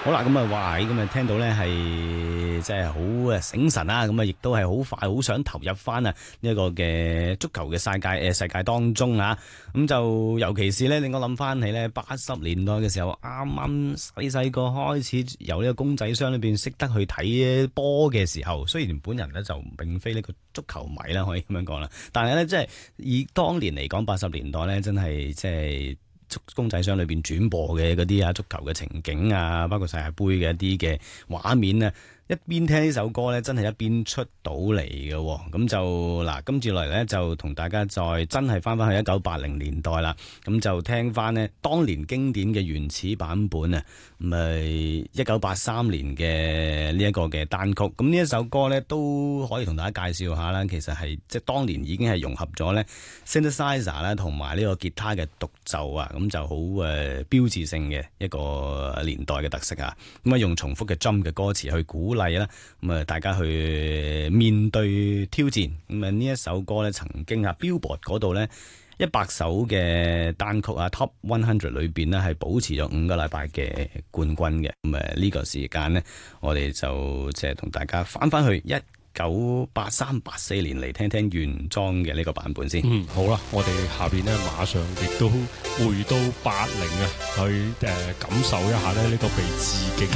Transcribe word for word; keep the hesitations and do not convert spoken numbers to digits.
好啦，咁啊，哇！咁啊，聽到咧係即係好誒醒神啊，咁啊，亦都係好快好想投入翻啊呢一個嘅足球嘅世界誒世界當中啊。咁就尤其是咧令我諗翻起咧八十年代嘅時候，啱啱細細個開始由呢個公仔箱裏邊識得去睇波嘅時候，雖然本人咧就並非呢個足球迷啦，可以咁樣講啦，但係咧即係以當年嚟講，八十年代咧真係即係。公仔箱裏邊轉播嘅嗰啲啊足球嘅情景啊，包括世界盃嘅一啲嘅畫面啊，一邊聽呢首歌咧，真係一邊出到嚟嘅。咁就嗱，今次落嚟咧就同大家再真係翻翻去一九八零年代啦。咁就聽翻呢當年經典嘅原始版本啊，咁係一九八三年嘅呢一個嘅單曲。咁呢一首歌咧都可以同大家介紹下啦。其實係即係當年已經係融合咗咧 synthesizer 啦，同埋呢個吉他嘅獨奏啊。咁就好誒標誌性嘅一個年代嘅特色啊！咁啊用重複嘅 drum 嘅歌詞去鼓勵啦，咁啊大家去面對挑戰。咁啊呢一首歌咧曾經啊 Billboard 嗰度咧一百首嘅單曲啊 Top 一百裏邊呢係保持咗五個禮拜嘅冠軍嘅。咁啊呢個時間呢，我哋就即係同大家翻翻去一九八三八四年嚟聽聽原裝嘅呢個版本先。 嗯，好啦，我哋下邊咧馬上亦都回到八零啊，去誒、呃、感受一下咧呢個被致敬